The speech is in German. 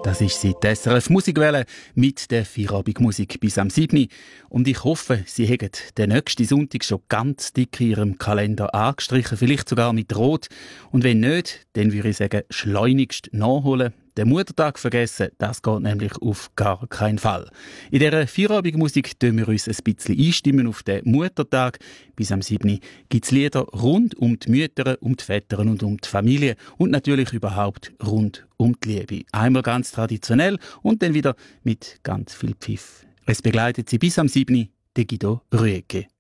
Das ist sie, die SRF Musikwelle mit der Feierabendmusik bis am 7. Und ich hoffe, Sie haben den nächsten Sonntag schon ganz dick in Ihrem Kalender angestrichen, vielleicht sogar mit Rot. Und wenn nicht, dann würde ich sagen, schleunigst nachholen. Den Muttertag vergessen, das geht nämlich auf gar keinen Fall. In dieser Feierabendmusik tun wir uns ein bisschen einstimmen auf den Muttertag. Bis am 7. gibt es Lieder rund um die Mütter, um die Väter und um die Familie und natürlich überhaupt rund um die Liebe. Einmal ganz traditionell und dann wieder mit ganz viel Pfiff. Es begleitet Sie bis am 7. der Guido Rüegge.